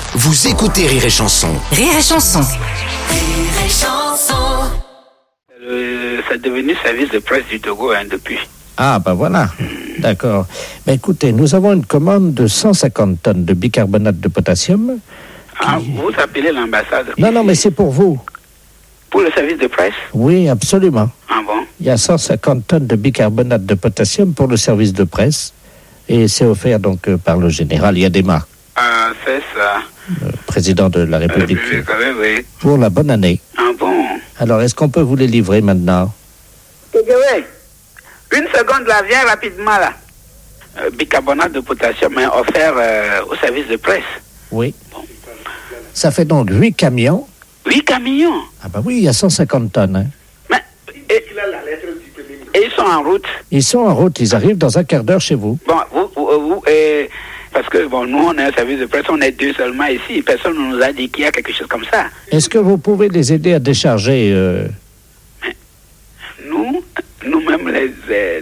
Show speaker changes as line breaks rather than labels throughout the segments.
Vous écoutez Rire et Chanson.
Rire et Chanson.
Rire et Chanson.
C'est devenu service de presse du Togo depuis.
Ah, ben voilà. D'accord. Ben écoutez, nous avons une commande de 150 tonnes de bicarbonate de potassium.
Ah, vous appelez l'ambassade?
Non, mais c'est pour vous.
Pour le service de presse?
Oui, absolument.
Ah bon?
Il y a 150 tonnes de bicarbonate de potassium pour le service de presse. Et c'est offert donc par le général Yadema.
Ah, c'est ça.
Le président de la République.
Oui.
Pour la bonne année.
Ah bon?
Alors, est-ce qu'on peut vous les livrer maintenant?
Oui. Une seconde là, viens rapidement là. Bicarbonate de potassium est offert au service de presse.
Oui.
Bon.
Ça fait donc 8 camions.
8 camions?
Ah ben oui, il y a 150 tonnes. Hein.
Mais, et ils sont en route?
Ils sont en route, ils arrivent dans un quart d'heure chez vous.
Bon, vous parce que bon, nous on est un service de presse, on est 2 seulement ici. Personne ne nous a dit qu'il y a quelque chose comme ça.
Est-ce que vous pouvez les aider à décharger
Nous-mêmes les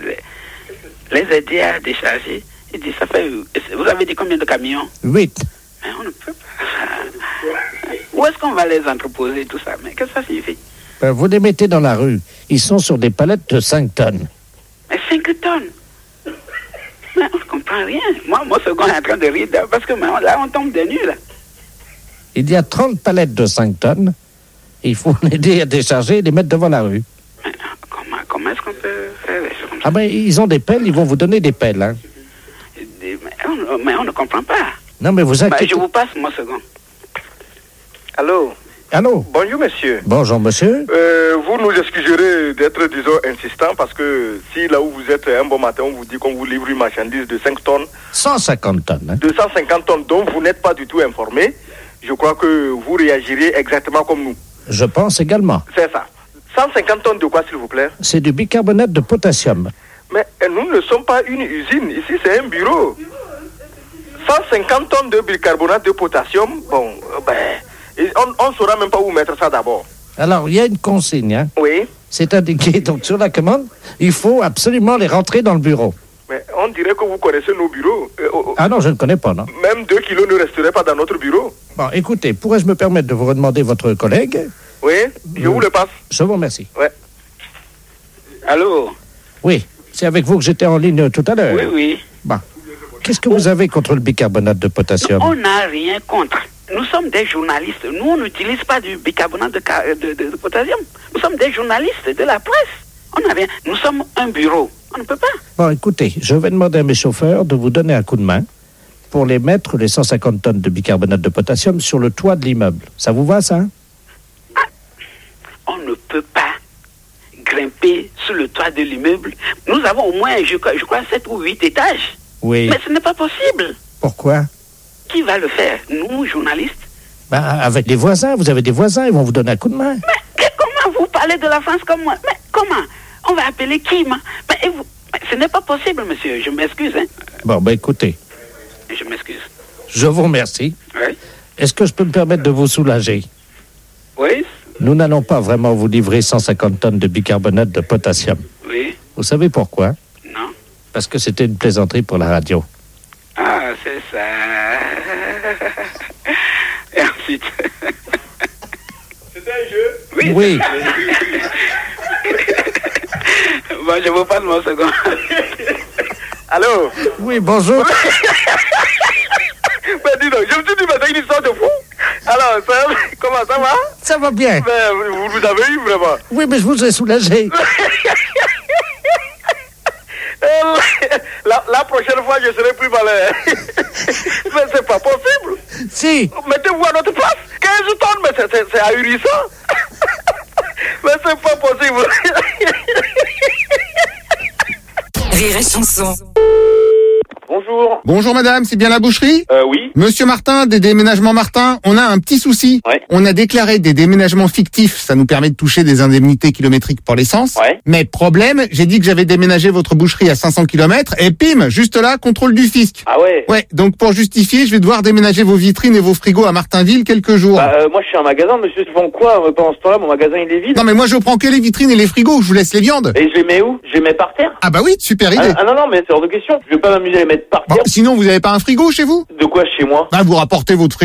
aider à décharger. Il dit, ça fait. Vous avez dit combien de camions?
8.
Mais on ne peut pas. Où est-ce qu'on va les entreposer, tout ça? Mais qu'est-ce que ça signifie?
Ben, vous les mettez dans la rue. Ils sont sur des palettes de 5 tonnes.
Mais 5 tonnes? Mais on ne comprend rien. Moi, mon second est en train de rire parce que là, on tombe des nues, là.
Il y a 30 palettes de 5 tonnes. Il faut l'aider à décharger et les mettre devant la rue.
Mais comment est-ce qu'on peut faire des choses comme ça?
Ah ben, ils ont des pelles, ils vont vous donner des pelles. Hein.
Mais on ne comprend pas.
Non, mais vous inquiétez...
Je vous passe mon second.
Allô?
Allô?
Bonjour, monsieur.
Bonjour, monsieur.
Vous nous excuserez d'être, disons, insistant parce que si là où vous êtes un bon matin, on vous dit qu'on vous livre une marchandise de 5 tonnes.
150 tonnes. Hein.
250 tonnes dont vous n'êtes pas du tout informé, je crois que vous réagirez exactement comme nous.
Je pense également.
C'est ça. 150 tonnes de quoi, s'il vous plaît?
C'est du bicarbonate de potassium.
Mais nous ne sommes pas une usine. Ici, c'est un bureau. 150 tonnes de bicarbonate de potassium, bon, on ne saura même pas où mettre ça d'abord.
Alors, il y a une consigne, hein?
Oui.
C'est indiqué, donc sur la commande, il faut absolument les rentrer dans le bureau.
Mais on dirait que vous connaissez nos bureaux.
Ah non, je ne connais pas, non.
Même 2 kilos ne resteraient pas dans notre bureau.
Bon, écoutez, pourrais-je me permettre de vous redemander votre collègue?
Oui, je vous le passe.
Je vous remercie.
Ouais.
Allô?
Oui, c'est avec vous que j'étais en ligne tout à l'heure.
Oui.
Bon. Qu'est-ce que vous avez contre le bicarbonate de potassium?
On n'a rien contre. Nous sommes des journalistes. Nous, on n'utilise pas du bicarbonate de potassium. Nous sommes des journalistes de la presse. On n'a rien. Nous sommes un bureau. On ne peut pas.
Bon, écoutez, je vais demander à mes chauffeurs de vous donner un coup de main pour les mettre, les 150 tonnes de bicarbonate de potassium, sur le toit de l'immeuble. Ça vous va, ça?
On ne peut pas grimper sur le toit de l'immeuble. Nous avons au moins, je crois, 7 ou 8 étages.
Oui.
Mais ce n'est pas possible.
Pourquoi?
Qui va le faire? Nous, journalistes?
Ben, avec les voisins. Vous avez des voisins, ils vont vous donner un coup de main.
Mais comment vous parlez de la France comme moi? Mais comment? On va appeler qui? Mais ce n'est pas possible, monsieur. Je m'excuse. Hein?
Bon, ben écoutez.
Je m'excuse.
Je vous remercie.
Oui?
Est-ce que je peux me permettre de vous soulager?
Oui?
Nous n'allons pas vraiment vous livrer 150 tonnes de bicarbonate de potassium.
Oui?
Vous savez pourquoi?
Non.
Parce que c'était une plaisanterie pour la radio.
Ah, c'est ça. Et ensuite...
C'était un jeu?
Oui.
Bon, je vous passe mon second.
Allô?
Oui, bonjour.
Mais dis donc, je me suis dit, mais c'est une histoire de fou. Alors, comment ça va?
Ça va bien.
Mais vous avez eu vraiment?
Oui, mais je vous ai soulagé.
La prochaine fois, je serai plus malin. Mais c'est pas possible.
Si.
Mettez-vous à notre place. 15 tonnes, mais c'est ahurissant. Mais c'est pas possible.
Rire et Chanson.
Bonjour.
Bonjour madame, c'est bien la boucherie?
Oui.
Monsieur Martin, des déménagements Martin, on a un petit souci.
Ouais.
On a déclaré des déménagements fictifs, ça nous permet de toucher des indemnités kilométriques pour l'essence.
Ouais.
Mais problème, j'ai dit que j'avais déménagé votre boucherie à 500 km et pim, juste là, contrôle du fisc.
Ah ouais.
Ouais, donc pour justifier, je vais devoir déménager vos vitrines et vos frigos à Martinville quelques jours.
Moi je suis un magasin, monsieur, ils font quoi pendant ce temps-là? Mon magasin il est vide.
Non mais moi je prends que les vitrines et les frigos, je vous laisse les viandes.
Et je les mets où? Je les mets par terre?
Ah bah oui, super idée.
Non, mais c'est hors de question. Je vais pas m'amuser à les mettre par
Bon,
terre.
sinon vous avez pas un frigo chez vous?
De quoi chez moi?
Bah vous rapportez votre frigo.